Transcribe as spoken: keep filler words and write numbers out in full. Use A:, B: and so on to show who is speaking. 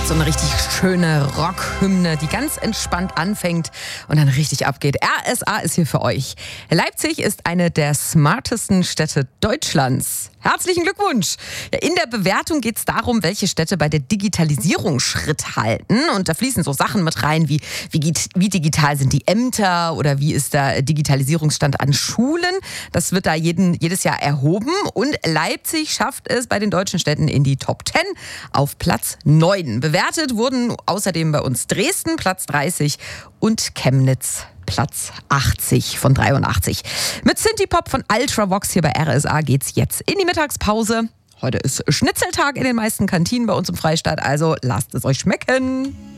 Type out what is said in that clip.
A: So eine richtig schöne Rockhymne, die ganz entspannt anfängt und dann richtig abgeht. R S A ist hier für euch. Leipzig ist eine der smartesten Städte Deutschlands. Herzlichen Glückwunsch! Ja, in der Bewertung geht es darum, welche Städte bei der Digitalisierung Schritt halten. Und da fließen so Sachen mit rein, wie, wie, wie digital sind die Ämter oder wie ist der Digitalisierungsstand an Schulen. Das wird da jeden, jedes Jahr erhoben. Und Leipzig schafft es bei den deutschen Städten in die Top zehn auf Platz neun. Bewertet wurden außerdem bei uns Dresden, Platz dreißig und Chemnitz, Platz achtzig von dreiundachtzig. Mit Synthie-Pop von Ultravox hier bei R S A geht's jetzt in die Mittagspause. Heute ist Schnitzeltag in den meisten Kantinen bei uns im Freistaat, also lasst es euch schmecken.